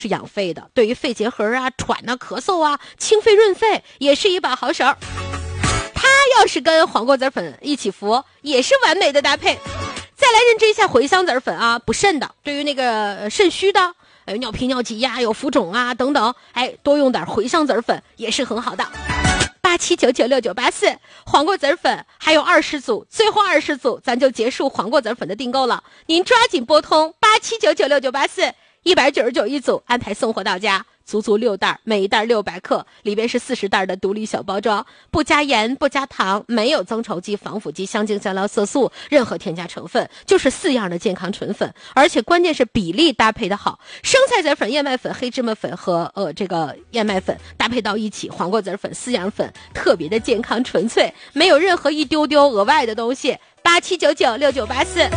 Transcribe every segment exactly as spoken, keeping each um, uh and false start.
是养肺的，对于肺结核啊、喘啊、咳嗽啊、清肺润肺也是一把好手。它要是跟黄瓜籽粉一起服，也是完美的搭配。再来认知一下茴香籽粉啊，补肾的，对于那个肾虚的，有尿频尿急呀、有浮肿啊等等，哎，多用点茴香籽粉也是很好的。八七九九六九八四，黄瓜籽粉还有二十组，最后二十组咱就结束黄瓜籽粉的订购了。您抓紧拨通八七九九六九八四，一百九十九一组，安排送货到家，足足六袋，每一袋六百克，里边是四十袋的独立小包装，不加盐，不加糖，没有增稠剂、防腐剂、香精、香料、色素，任何添加成分，就是四样的健康纯粉，而且关键是比例搭配的好，生菜籽粉、燕麦粉、黑芝麻粉和呃这个燕麦粉搭配到一起，黄瓜籽粉、四样粉，特别的健康纯粹，没有任何一丢丢额外的东西。八七九九六九八四。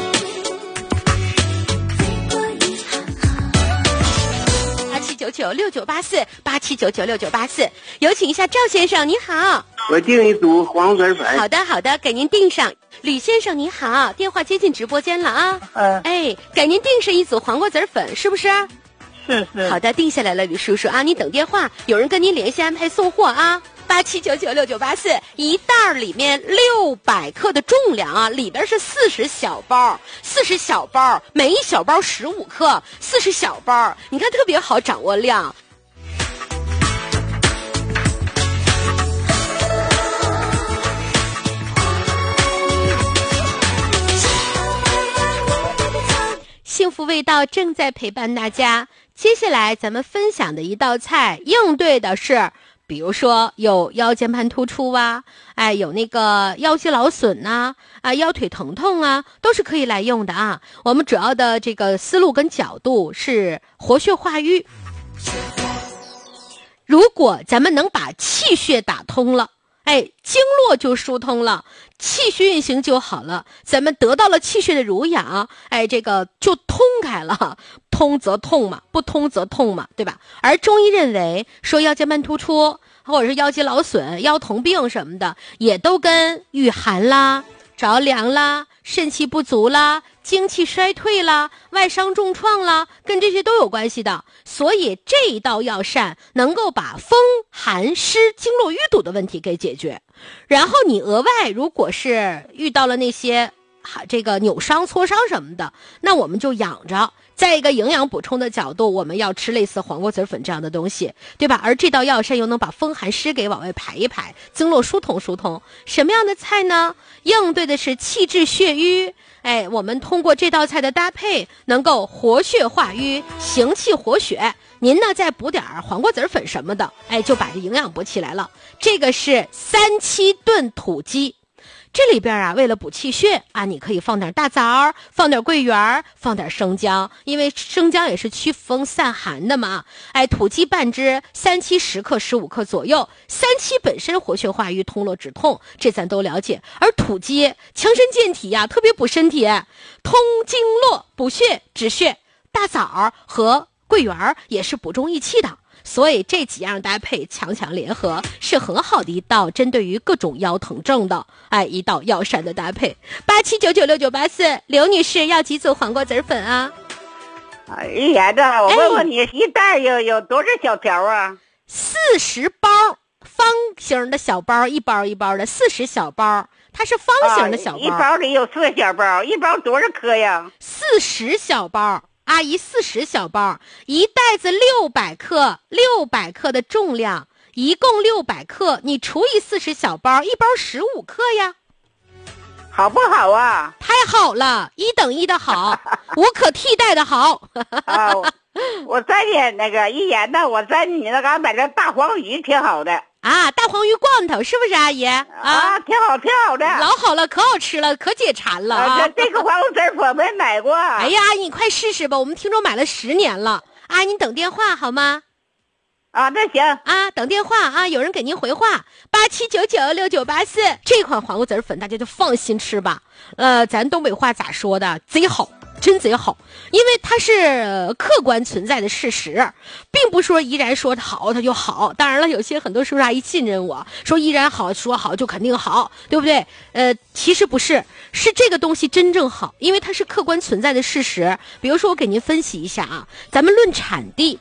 七九九六九八四八七九九六九八四，有请一下赵先生，你好。 我订一组黄瓜粉。 好的，好的，给您订上。吕先生你好，电话接进直播间了啊。 嗯、呃。 哎，给您订上一组黄瓜籽粉，是不是？ 是是。 好的，定下来了，吕叔叔啊，你等电话，有人跟您联系安排送货啊。八七九九六九八四，一袋里面六百克的重量啊，里边是四十小包，四十小包，每一小包十五克，四十小包，你看特别好掌握量。幸福味道正在陪伴大家。接下来咱们分享的一道菜，应对的是比如说有腰间盘突出啊，哎，有那个腰肌劳损呐、啊，啊，腰腿疼痛啊，都是可以来用的啊。我们主要的这个思路跟角度是活血化瘀。如果咱们能把气血打通了，哎，经络就疏通了，气血运行就好了，咱们得到了气血的濡养，哎，这个就通开了，通则痛嘛，不通则痛嘛，对吧？而中医认为说腰间盘突出或者是腰肌劳损、腰疼病什么的，也都跟御寒啦、着凉啦、肾气不足啦、精气衰退啦、外伤重创啦，跟这些都有关系的。所以这一道药膳能够把风寒湿经络淤堵的问题给解决。然后你额外如果是遇到了那些这个扭伤挫伤什么的，那我们就养着。在一个营养补充的角度，我们要吃类似黄瓜籽粉这样的东西，对吧？而这道药膳又能把风寒湿给往外排一排，经络疏通疏通。什么样的菜呢？应对的是气滞血瘀。哎，我们通过这道菜的搭配，能够活血化瘀、行气活血。您呢再补点黄瓜籽粉什么的，哎，就把这营养补起来了。这个是三七炖土鸡。这里边啊，为了补气血啊，你可以放点大枣，放点桂圆，放点生姜，因为生姜也是祛风散寒的嘛。哎，土鸡半只，三七十克、十五克左右。三七本身活血化瘀、通络止痛，这咱都了解。而土鸡强身健体呀、啊，特别补身体，通经络、补血、止血。大枣和桂圆也是补中益气的。所以这几样搭配强强联合，是很好的一道针对于各种腰疼症的哎一道药膳的搭配。八七九九六九八四，刘女士要几组黄瓜籽粉啊？ 哎呀，这我问问你，哎、一袋有有多少小条啊？ 四十包，方形的小包，一包一包的，四十小包，它是方形的小包。啊、 一包里有四个小包，一包多少克呀？ 四十小包。阿姨四十小包，一袋子六百克，六百克的重量，一共六百克，你除以四十小包，一包十五克呀。 好不好啊？ 太好了，一等一的好，无可替代的好。 啊，我再点那个一言呢，我在你那嘎买这大黄鱼挺好的。 啊，大黄鱼罐头是不是阿姨？啊， 啊挺好挺好的， 老好了，可好吃了，可解馋了啊！ 啊这个黄瓜籽我没买过。 哎呀，阿姨你快试试吧，我们听众买了十年了。阿姨你等电话好吗？ 啊，那行啊，等电话啊，有人给您回话，八七九九六九八四，这款黄瓜籽粉大家就放心吃吧。呃，咱东北话咋说的？贼好， 真贼好，因为它是客观存在的事实，并不是说依然说它好它就好。当然了，有些很多叔叔阿姨信任我说依然好，说好就肯定好，对不对？呃，其实不是，是这个东西真正好，因为它是客观存在的事实。比如说，我给您分析一下啊，咱们论产地，